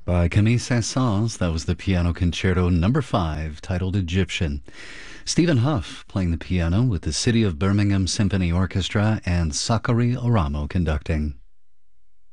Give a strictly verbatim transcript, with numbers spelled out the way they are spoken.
By Camille Saint-Saëns, that was the Piano Concerto number five, titled Egyptian. Stephen Huff playing the piano with the City of Birmingham Symphony Orchestra and Sakari Oramo conducting.